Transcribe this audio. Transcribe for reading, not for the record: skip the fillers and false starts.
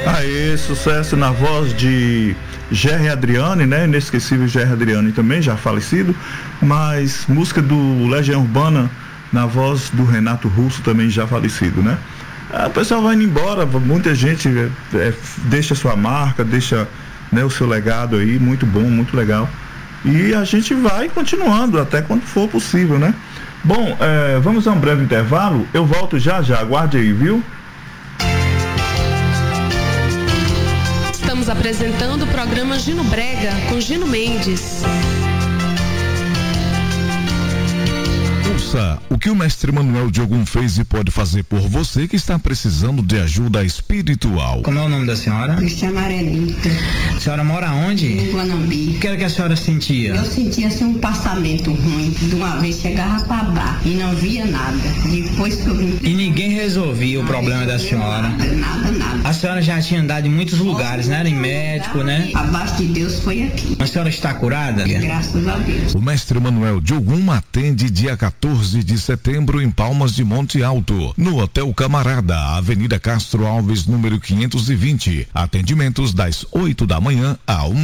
Aê, sucesso na voz de Gerry Adriane, né? Inesquecível Gerry Adriane também, já falecido, mas música do Legião Urbana na voz do Renato Russo, também já falecido, né? O pessoal vai indo embora, muita gente deixa sua marca, deixa, né, o seu legado aí, muito bom, muito legal. E a gente vai continuando até quando for possível, né? Bom, vamos a um breve intervalo, eu volto já, aguarde aí, viu? Estamos apresentando o programa Gino Brega com Gino Mendes. Ouça o que o mestre Manuel de Ogum fez e pode fazer por você que está precisando de ajuda espiritual. Como é o nome da senhora? Cristiana Arenita. A senhora mora onde? Em Guanambi. O que era que a senhora sentia? Eu sentia assim um passamento ruim. De uma vez chegava para bar e não via nada. Depois que eu vim... E ninguém resolvia o problema da senhora? Nada. A senhora já tinha andado em muitos lugares, né? Era em médico, né? Abaixo de Deus foi aqui. A senhora está curada? Graças a Deus. O mestre Manuel de Ogum atende dia 14 de setembro em Palmas de Monte Alto, no Hotel Camarada, Avenida Castro Alves, número 520. Atendimentos das 8 da manhã à 1